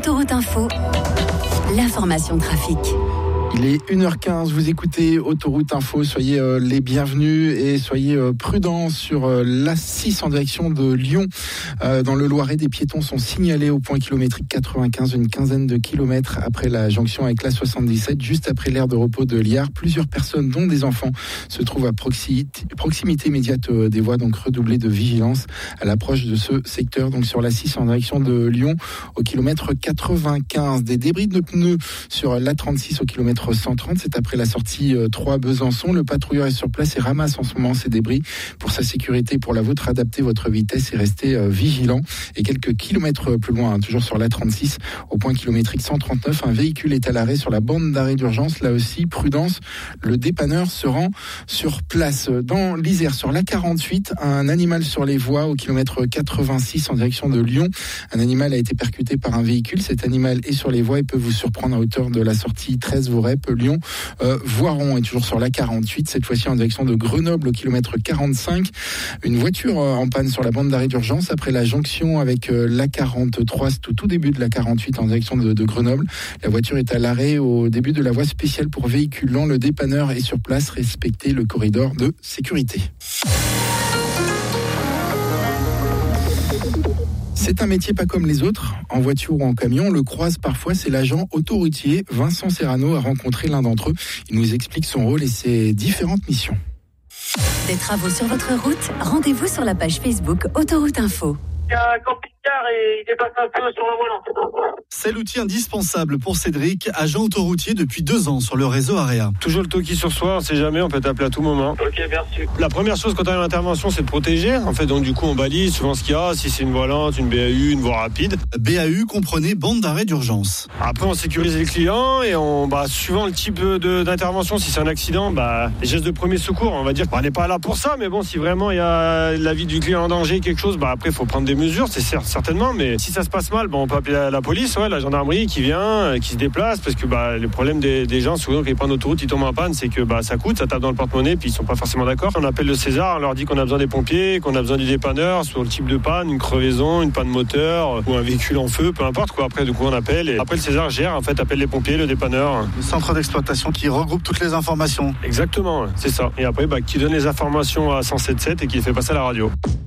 Autoroute Info, l'information trafic. Il est 1h15, vous écoutez Autoroute Info, soyez les bienvenus et soyez prudents sur l'A6 en direction de Lyon. Dans le Loiret, des piétons sont signalés au point kilométrique 95, une quinzaine de kilomètres après la jonction avec l'A77, juste après l'aire de repos de Liard. Plusieurs personnes, dont des enfants, se trouvent à proximité immédiate des voies, donc redoublez de vigilance à l'approche de ce secteur, donc sur l'A6 en direction de Lyon au kilomètre 95. Des débris de pneus sur l'A36 au kilomètre 130, c'est après la sortie 3 Besançon. Le patrouilleur est sur place et ramasse en ce moment ces débris. Pour sa sécurité, pour la vôtre, adaptez votre vitesse et restez vigilant. Et quelques kilomètres plus loin, toujours sur l'A36, au point kilométrique 139, un véhicule est à l'arrêt sur la bande d'arrêt d'urgence. Là aussi, prudence, le dépanneur se rend sur place. Dans l'Isère, sur l'A48, un animal sur les voies au kilomètre 86 en direction de Lyon. Un animal a été percuté par un véhicule. Cet animal est sur les voies et peut vous surprendre à hauteur de la sortie 13 Vaurep, Lyon, Voiron est toujours sur l'A48, cette fois-ci en direction de Grenoble au kilomètre 45. Une voiture en panne sur la bande d'arrêt d'urgence après la jonction avec l'A43, c'est au tout début de l'A48 en direction de Grenoble. La voiture est à l'arrêt au début de la voie spéciale pour véhicules lents. Le dépanneur est sur place, respectez le corridor de sécurité. C'est un métier pas comme les autres, en voiture ou en camion, on le croise parfois, c'est l'agent autoroutier Vincent Serrano a rencontré l'un d'entre eux. Il nous explique son rôle et ses différentes missions. Des travaux sur votre route, rendez-vous sur la page Facebook Autoroute Info. Il y a un camping-car et il dépasse un peu sur le volant. C'est l'outil indispensable pour Cédric, agent autoroutier depuis 2 ans sur le réseau AREA. Toujours le toki sur soi, on sait jamais, on peut t'appeler à tout moment. Ok, merci. La première chose quand on a une intervention, c'est de protéger. En fait, donc du coup, on balise souvent ce qu'il y a, si c'est une volante, une BAU, une voie rapide. BAU comprenait bande d'arrêt d'urgence. Après, on sécurise les clients et suivant le type d'intervention, si c'est un accident, les gestes de premier secours, on va dire qu'on n'est pas là pour ça, mais bon, si vraiment il y a la vie du client en danger, quelque chose, après, il faut prendre des mesures, c'est certainement, mais si ça se passe mal, on peut appeler la police, la gendarmerie qui vient, qui se déplace, parce que le problème des gens, souvent quand ils prennent l'autoroute, ils tombent en panne, c'est que ça coûte, ça tape dans le porte-monnaie, puis ils sont pas forcément d'accord. On appelle le César, on leur dit qu'on a besoin des pompiers, qu'on a besoin du dépanneur sur le type de panne, une crevaison, une panne moteur ou un véhicule en feu, peu importe quoi. Après, du coup, on appelle et après le César gère, appelle les pompiers, le dépanneur. Le centre d'exploitation qui regroupe toutes les informations. Exactement, c'est ça. Et après, qui donne les informations à 177 et qui les fait passer à la radio.